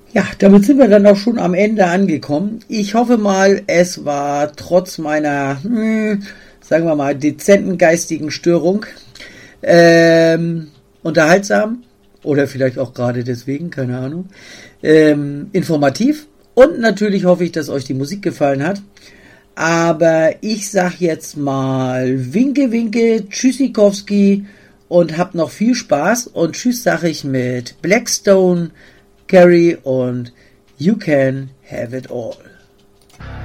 Ja, damit sind wir dann auch schon am Ende angekommen. Ich hoffe mal, es war trotz meiner, sagen wir mal, dezenten geistigen Störung unterhaltsam oder vielleicht auch gerade deswegen, keine Ahnung, informativ. Und natürlich hoffe ich, dass euch die Musik gefallen hat. Aber ich sag jetzt mal Winke, Winke, Tschüssikowski und habt noch viel Spaß. Und Tschüss sage ich mit Blackstone, Carrie und You Can Have It All.